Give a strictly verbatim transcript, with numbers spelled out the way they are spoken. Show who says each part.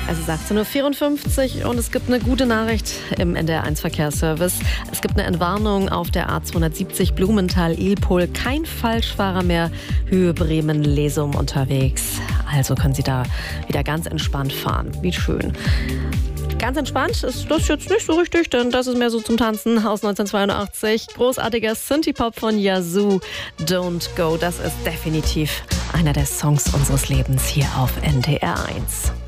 Speaker 1: Es ist achtzehn Uhr vierundfünfzig und es gibt eine gute Nachricht im N D R eins Verkehrsservice. Es gibt eine Entwarnung auf der A zweihundertsiebzig Blumenthal-Ilpol. Kein Falschfahrer mehr, Höhe Bremen-Lesum unterwegs. Also können Sie da wieder ganz entspannt fahren. Wie schön. Ganz entspannt ist das jetzt nicht so richtig, denn das ist mehr so zum Tanzen aus neunzehnhundertzweiundachtzig. Großartiger Synthie-Pop von Yazoo, Don't Go. Das ist definitiv einer der Songs unseres Lebens hier auf N D R eins.